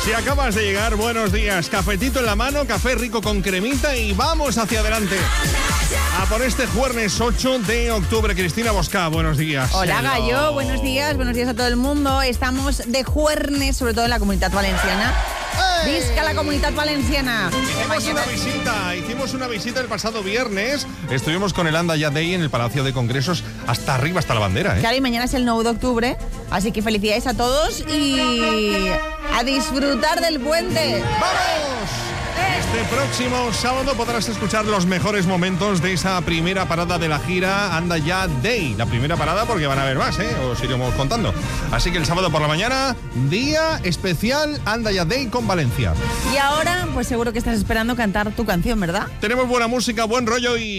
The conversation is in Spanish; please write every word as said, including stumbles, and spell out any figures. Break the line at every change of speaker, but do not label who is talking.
Si acabas de llegar, buenos días. Cafetito en la mano, café rico con cremita y vamos hacia adelante. A por este jueves ocho de octubre. Cristina Bosca, buenos días.
Hola,
Hello.
Gallo, buenos días, buenos días a todo el mundo. Estamos de jueves, sobre todo en la Comunitat Valenciana.
¡Ey!
¡Visca la Comunitat Valenciana!
Hicimos una visita, hicimos una visita el pasado viernes. Estuvimos con el Anda Ya Day en el Palacio de Congresos hasta arriba, hasta la bandera, ¿eh?
Claro, y mañana es el nueve de octubre, así que felicidades a todos y a disfrutar del puente.
¡Vamos! Este próximo sábado podrás escuchar los mejores momentos de esa primera parada de la gira Anda Ya Day. La primera parada porque van a haber más, ¿eh? Os iremos contando. Así que el sábado por la mañana, día especial Anda Ya Day con Valencia.
Y ahora, pues seguro que estás esperando cantar tu canción, ¿verdad?
Tenemos buena música, buen rollo y...